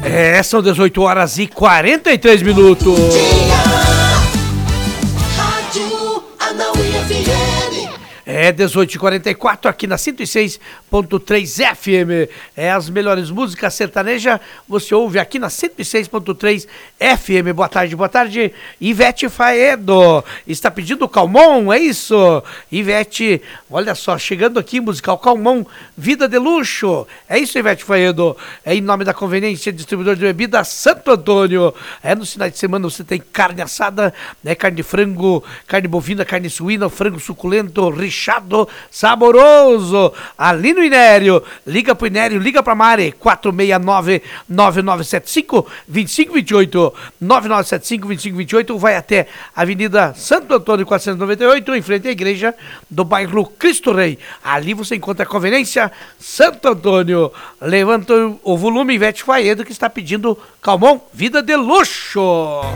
São 18 horas e 43 minutos. Rádio Anauê FM. 18h44 aqui na 106.3 FM. As melhores músicas sertaneja você ouve aqui na 106.3 FM. Boa tarde. Ivete Faedo está pedindo Calmon, é isso? Ivete, olha só, chegando aqui, musical Calmon, Vida de Luxo. É isso, Ivete Faedo. É em nome da Conveniência Distribuidor de Bebida Santo Antônio. No final de semana você tem carne assada, carne de frango, carne bovina, carne suína, frango suculento, recheado, saboroso, ali no Inério. Liga pro Inério, liga pra Mari, 469-9975-2528, 9975-2528, vai até Avenida Santo Antônio 498, em frente à igreja do bairro Cristo Rei. Ali você encontra a Conveniência Santo Antônio. Levanta o volume, Ivete Faedo, que está pedindo Calmon, Vida de Luxo.